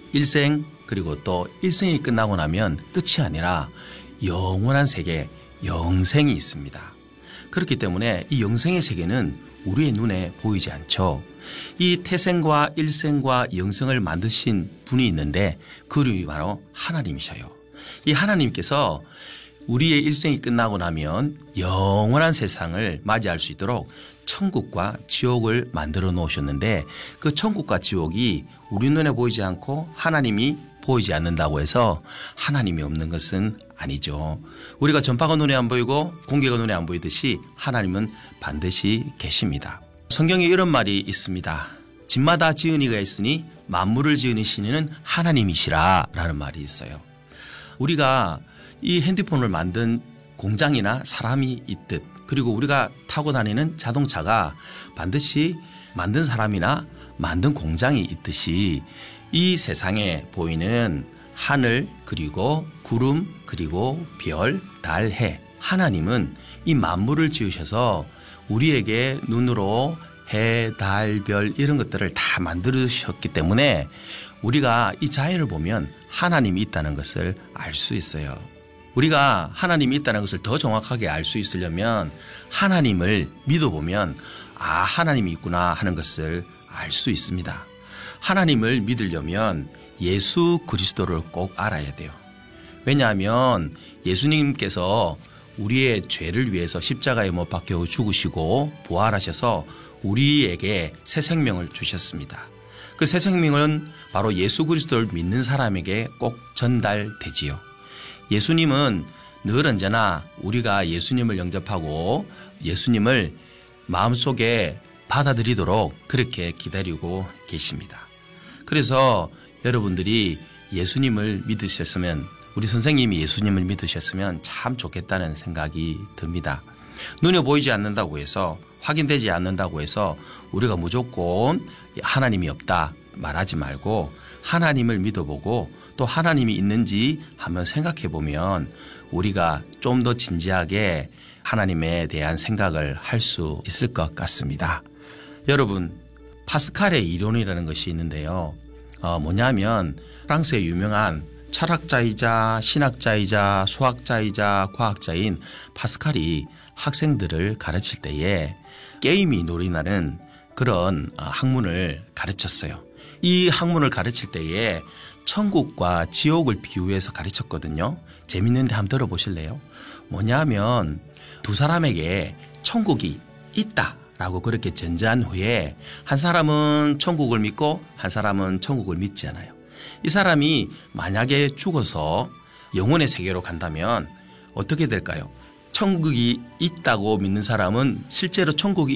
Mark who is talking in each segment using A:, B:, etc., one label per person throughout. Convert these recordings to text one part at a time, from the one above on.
A: 일생 그리고 또 일생이 끝나고 나면 끝이 아니라 영원한 세계, 영생이 있습니다. 그렇기 때문에 이 영생의 세계는 우리의 눈에 보이지 않죠. 이 태생과 일생과 영생을 만드신 분이 있는데 그 이름이 바로 하나님이셔요. 이 하나님께서 우리의 일생이 끝나고 나면 영원한 세상을 맞이할 수 있도록 천국과 지옥을 만들어 놓으셨는데 그 천국과 지옥이 우리 눈에 보이지 않고 하나님이 보이지 않는다고 해서 하나님이 없는 것은 아니죠. 우리가 전파가 눈에 안 보이고 공기가 눈에 안 보이듯이 하나님은 반드시 계십니다. 성경에 이런 말이 있습니다. 집마다 지은 이가 있으니 만물을 지으신 이는 하나님이시라 라는 말이 있어요. 우리가 이 핸드폰을 만든 공장이나 사람이 있듯 그리고 우리가 타고 다니는 자동차가 반드시 만든 사람이나 만든 공장이 있듯이 이 세상에 보이는 하늘 그리고 구름 그리고 별, 달, 해 하나님은 이 만물을 지으셔서 우리에게 눈으로 해, 달, 별 이런 것들을 다 만드셨기 때문에 우리가 이 자연을 보면 하나님이 있다는 것을 알 수 있어요. 우리가 하나님이 있다는 것을 더 정확하게 알 수 있으려면 하나님을 믿어보면 하나님이 있구나 하는 것을 알 수 있습니다. 하나님을 믿으려면 예수 그리스도를 꼭 알아야 돼요. 왜냐하면 예수님께서 우리의 죄를 위해서 십자가에 못 박혀 죽으시고 부활하셔서 우리에게 새 생명을 주셨습니다. 그 새 생명은 바로 예수 그리스도를 믿는 사람에게 꼭 전달되지요. 예수님은 늘 언제나 우리가 예수님을 영접하고 예수님을 마음속에 받아들이도록 그렇게 기다리고 계십니다. 그래서 여러분들이 예수님을 믿으셨으면 우리 선생님이 예수님을 믿으셨으면 참 좋겠다는 생각이 듭니다. 눈에 보이지 않는다고 해서 확인되지 않는다고 해서 우리가 무조건 하나님이 없다 말하지 말고 하나님을 믿어보고 또 하나님이 있는지 한번 생각해 보면 우리가 좀 더 진지하게 하나님에 대한 생각을 할 수 있을 것 같습니다. 여러분, 파스칼의 이론이라는 것이 있는데요. 뭐냐면 프랑스의 유명한 철학자이자 신학자이자 수학자이자 과학자인 파스칼이 학생들을 가르칠 때에 게임이 놀이라는 그런 학문을 가르쳤어요. 이 학문을 가르칠 때에 천국과 지옥을 비유해서 가르쳤거든요. 재밌는데 한번 들어보실래요? 뭐냐면 두 사람에게 천국이 있다라고 그렇게 전제한 후에 한 사람은 천국을 믿고 한 사람은 천국을 믿지 않아요. 이 사람이 만약에 죽어서 영혼의 세계로 간다면 어떻게 될까요? 천국이 있다고 믿는 사람은 실제로 천국이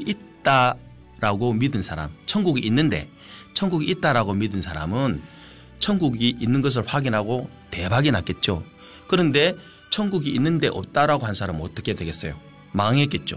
A: 있다라고 믿은 사람, 천국이 있는데 천국이 있다라고 믿은 사람은 천국이 있는 것을 확인하고 대박이 났겠죠. 그런데 천국이 있는데 없다라고 한 사람은 어떻게 되겠어요? 망했겠죠.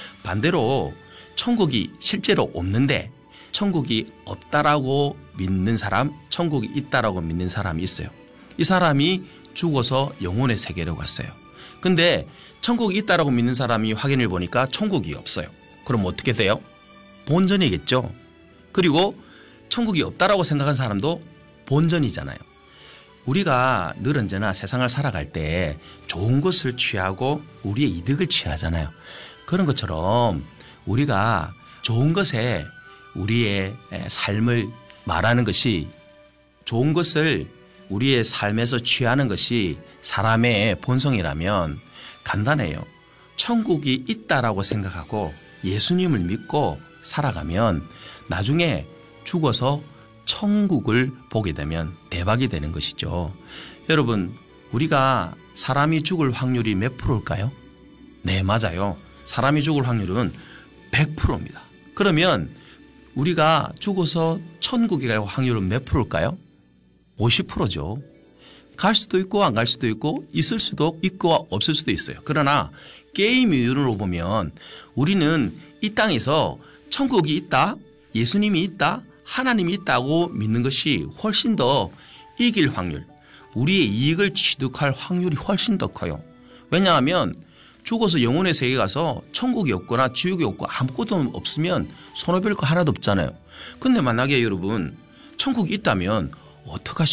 A: 반대로 천국이 실제로 없는데 천국이 없다라고 믿는 사람, 천국이 있다라고 믿는 사람이 있어요. 이 사람이 죽어서 영혼의 세계로 갔어요. 근데 천국이 있다라고 믿는 사람이 확인을 보니까 천국이 없어요. 그럼 어떻게 돼요? 본전이겠죠. 그리고 천국이 없다라고 생각한 사람도 본전이잖아요. 우리가 늘 언제나 세상을 살아갈 때 좋은 것을 취하고 우리의 이득을 취하잖아요. 그런 것처럼 우리가 좋은 것에 우리의 삶을 말하는 것이 좋은 것을 우리의 삶에서 취하는 것이 사람의 본성이라면 간단해요. 천국이 있다라고 생각하고 예수님을 믿고 살아가면 나중에 죽어서 천국을 보게 되면 대박이 되는 것이죠. 여러분, 우리가 사람이 죽을 확률이 몇 프로일까요? 네, 맞아요. 사람이 죽을 확률은 100%입니다. 그러면 우리가 죽어서 천국에 갈 확률은 몇 프로일까요? 50%죠. 갈 수도 있고 안 갈 수도 있고 있을 수도 있고 없을 수도 있어요. 그러나 게임 이론으로 보면 우리는 이 땅에서 천국이 있다, 예수님이 있다, 하나님이 있다고 믿는 것이 훨씬 더 이길 확률, 우리의 이익을 취득할 확률이 훨씬 더 커요. 왜냐하면 죽어서 영혼의 세계 가서 천국이 없거나 지옥이 없고 아무것도 없으면 손해볼 거 하나도 없잖아요. 근데 만약에 여러분 천국이 있다면 어떡하십니까?